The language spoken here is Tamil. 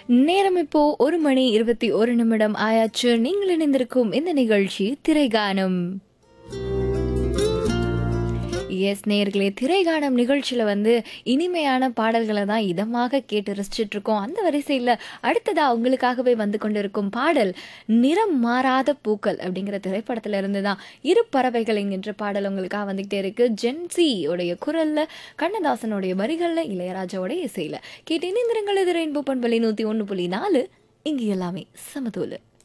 நேரம் இப்போ 1 மணி 21 நிமிடம் ஆயாச்சு. நீங்கள் இணைந்திருக்கும் இந்த நிகழ்ச்சி திரைகானம். எஸ் நேயர்களே, திரைகானம் நிகழ்ச்சியில் இனிமையான பாடல்களை தான் இதமாக கேட்டு ரசிச்சுட்டு இருக்கோம். அந்த வரிசையில் அடுத்ததாக உங்களுக்காகவே வந்து கொண்டிருக்கும் பாடல் நிறம் மாறாத பூக்கள் அப்படிங்கிற திரைப்படத்துல இருந்து தான். இரு பறவைகள் என்கின்ற பாடல் உங்களுக்காக வந்துகிட்டே இருக்கு. ஜென்சி உடைய குரல்ல, கண்ணதாசனுடைய வரிகளில், இளையராஜாவுடைய இசையில கேட்டு இணைந்திருங்கள். இது ரெயின்போ பண்பலை 101.4. இங்கு எல்லாமே சமதூல.